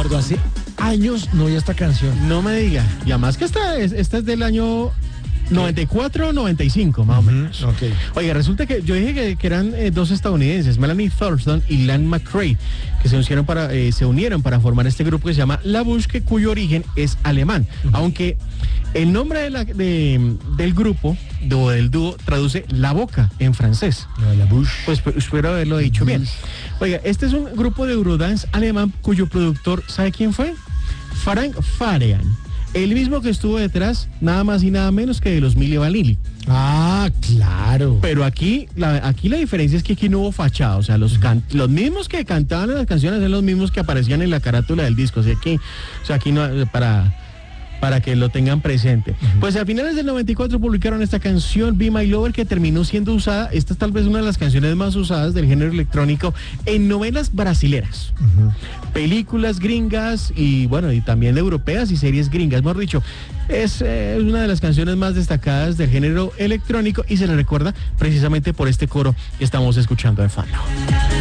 Ricardo, hace años no oía esta canción. No me diga. Y además que esta es del año 94 o 95, más o menos. Ok. Oiga, resulta que yo dije que eran dos estadounidenses, Melanie Thurston y Lan McCrae, que se unieron para formar este grupo que se llama La Bouche, cuyo origen es alemán. Aunque el nombre del grupo, o del dúo, traduce la boca en francés. La Bouche. Pues espero haberlo dicho bien. Oiga, este es un grupo de Eurodance alemán cuyo productor, ¿sabe quién fue? Frank Farian. El mismo que estuvo detrás, nada más y nada menos que de los Milli Vanilli. Ah, claro. Pero aquí la diferencia es que aquí no hubo fachada. O sea, los mismos que cantaban en las canciones son los mismos que aparecían en la carátula del disco. O sea, aquí no, para que lo tengan presente. Pues a finales del 94 publicaron esta canción, Be My Lover, que terminó siendo usada. Esta es tal vez una de las canciones más usadas del género electrónico en novelas brasileras, películas gringas y bueno, y también europeas y series gringas. Mejor dicho, es una de las canciones más destacadas del género electrónico y se le recuerda precisamente por este coro que estamos escuchando de fondo.